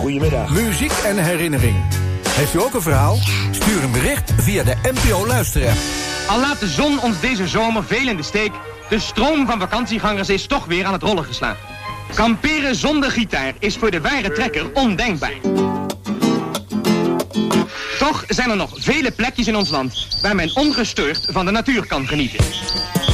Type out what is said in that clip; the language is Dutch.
Goedemiddag. Muziek en herinnering. Heeft u ook een verhaal? Stuur een bericht via de NPO Luister-app. Al laat de zon ons deze zomer veel in de steek, de stroom van vakantiegangers is toch weer aan het rollen geslagen. Kamperen zonder gitaar is voor de ware trekker ondenkbaar. Toch zijn er nog vele plekjes in ons land waar men ongestoord van de natuur kan genieten.